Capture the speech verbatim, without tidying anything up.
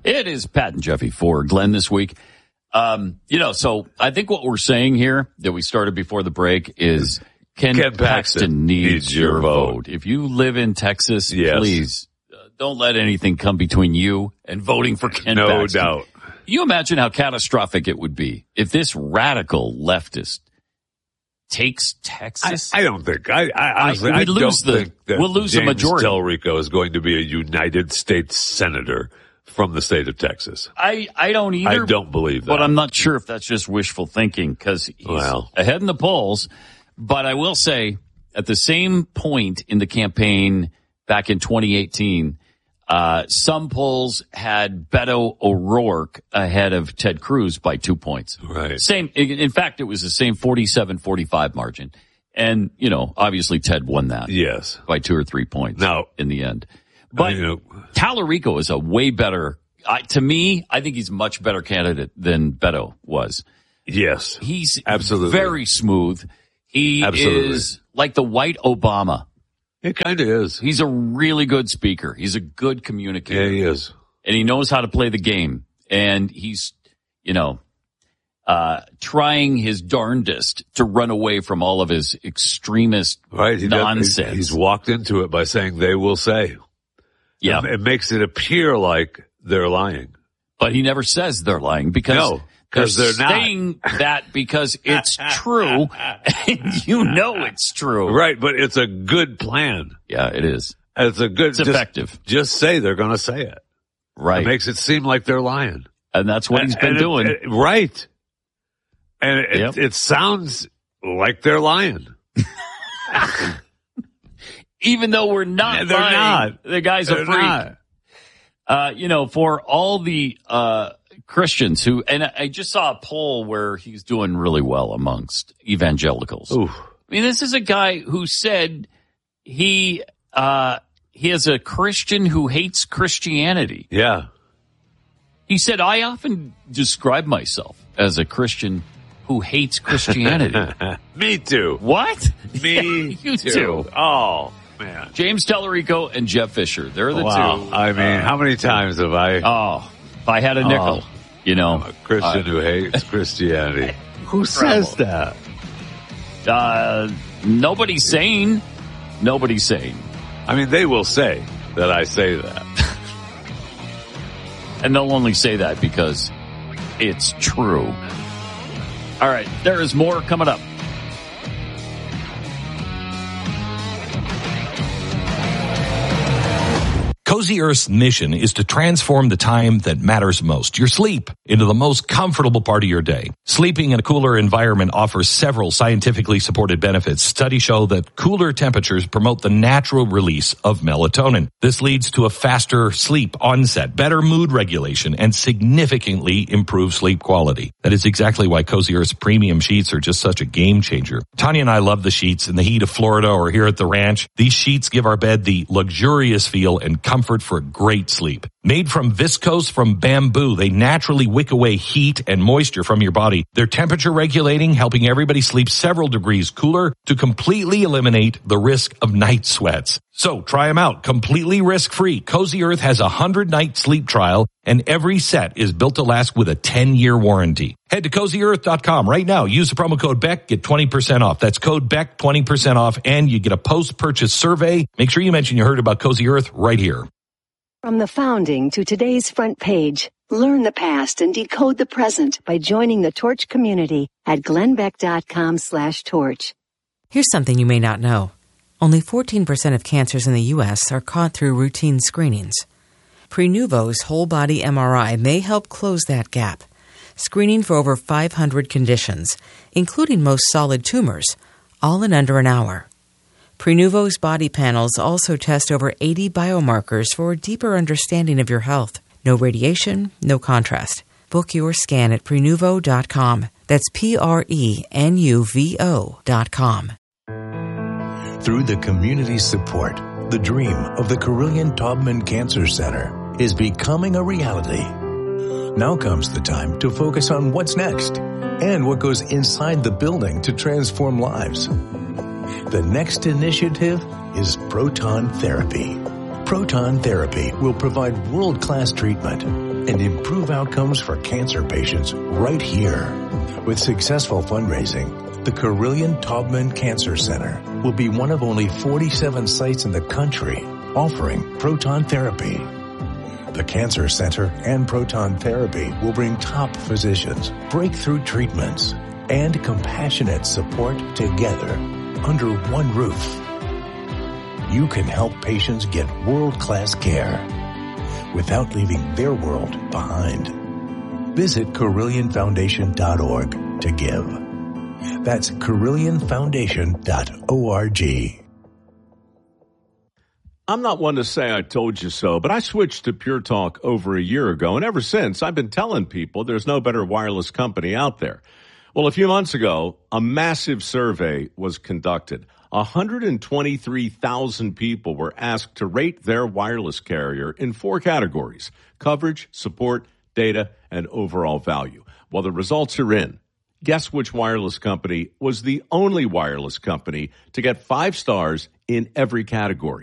It is Pat and Jeffy for Glenn this week. Um, you know, so I think what we're saying here that we started before the break is Ken, Ken Paxton, Paxton needs, needs your, your vote. vote. If you live in Texas, yes. please uh, don't let anything come between you and voting for Ken no Paxton. No doubt. Can you imagine how catastrophic it would be if this radical leftist takes Texas? I, I don't think. I, I honestly, I, I lose don't the, think that we'll lose James the majority. Telrico is going to be a United States senator from the state of Texas. I, I don't either. I don't believe that. But I'm not sure if that's just wishful thinking because he's well. ahead in the polls. But I will say, at the same point in the campaign back in twenty eighteen, uh, some polls had Beto O'Rourke ahead of Ted Cruz by two points. Right. Same. In fact, it was the same forty-seven forty-five margin. And, you know, obviously Ted won that. Yes. By two or three points now, in the end. But you know, Talarico is a way better, uh, to me, I think he's a much better candidate than Beto was. Yes. He's absolutely very smooth. He absolutely. is like the white Obama. It kind of is. He's a really good speaker. He's a good communicator. Yeah, he is. And he knows how to play the game. And he's, you know, uh, trying his darndest to run away from all of his extremist right. he nonsense. Does, he's walked into it by saying they will say. Yeah. It makes it appear like they're lying. But he never says they're lying because no, because they're, they're saying not. that because it's true and you know it's true. Right, but it's a good plan. Yeah, it is. It's a good, it's just, effective. Just say they're going to say it. Right. It makes it seem like they're lying. And that's what and, he's been it, doing. It, right. And it, yep. it, it sounds like they're lying. Even though we're not they're lying. Not. The guy's they're a freak. Not. Uh, you know, for all the uh, Christians who, and I just saw a poll where he's doing really well amongst evangelicals. Oof. I mean, this is a guy who said he uh, he is a Christian who hates Christianity. Yeah. He said, I often describe myself as a Christian who hates Christianity. Me too. What? Me you too. too. Oh, man. James Telerico and Jeff Fisher. They're the wow. two. I mean, uh, how many times have I... Oh, if I had a nickel, oh, you know. I'm a Christian uh, who hates Christianity. Who says that? Uh, nobody's sane. Nobody's sane. I mean, they will say that I say that. And they'll only say that because it's true. All right, there is more coming up. Cozy Earth's mission is to transform the time that matters most, your sleep, into the most comfortable part of your day. Sleeping in a cooler environment offers several scientifically supported benefits. Studies show that cooler temperatures promote the natural release of melatonin. This leads to a faster sleep onset, better mood regulation, and significantly improved sleep quality. That is exactly why Cozy Earth's premium sheets are just such a game changer. Tanya and I love the sheets in the heat of Florida or here at the ranch. These sheets give our bed the luxurious feel and comfort Comfort for great sleep. Made from viscose from bamboo, they naturally wick away heat and moisture from your body. They're temperature regulating, helping everybody sleep several degrees cooler to completely eliminate the risk of night sweats. So try them out completely risk-free. Cozy Earth has a one hundred night sleep trial, and every set is built to last with a ten year warranty. Head to cozy earth dot com right now. Use the promo code Beck, get twenty percent off. That's code Beck, twenty percent off, and you get a post-purchase survey. Make sure you mention you heard about Cozy Earth right here. From the founding to today's front page, learn the past and decode the present by joining the Torch community at glenbeck dot com slash torch. Here's something you may not know. Only fourteen percent of cancers in the U S are caught through routine screenings. Prenuvo's whole-body M R I may help close that gap, screening for over five hundred conditions, including most solid tumors, all in under an hour. Prenuvo's body panels also test over eighty biomarkers for a deeper understanding of your health. No radiation, no contrast. Book your scan at prenuvo dot com. That's P R E N U V O dot com. Through the community's support, the dream of the Carillion Taubman Cancer Center is becoming a reality. Now comes the time to focus on what's next and what goes inside the building to transform lives. The next initiative is proton therapy. Proton therapy will provide world-class treatment and improve outcomes for cancer patients right here. With successful fundraising, the Carillion Taubman Cancer Center will be one of only forty-seven sites in the country offering proton therapy. The Cancer Center and proton therapy will bring top physicians, breakthrough treatments, and compassionate support together under one roof. You can help patients get world-class care without leaving their world behind. Visit Carillion Foundation dot org to give. That's Carillion Foundation dot org. I'm not one to say I told you so, but I switched to Pure Talk over a year ago, and ever since, I've been telling people there's no better wireless company out there. Well, a few months ago, a massive survey was conducted. one hundred twenty-three thousand people were asked to rate their wireless carrier in four categories: coverage, support, data, and overall value. Well, the results are in. Guess which wireless company was the only wireless company to get five stars in every category?